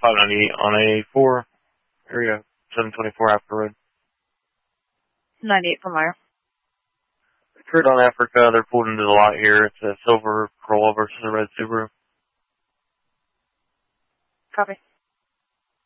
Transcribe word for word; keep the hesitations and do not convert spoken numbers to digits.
five ninety-eight on a four area, seven twenty-four Africa Road. ninety-eight from where? Kurt on Africa, they're pulled into the lot here. It's a silver Corolla versus a red Subaru. Copy.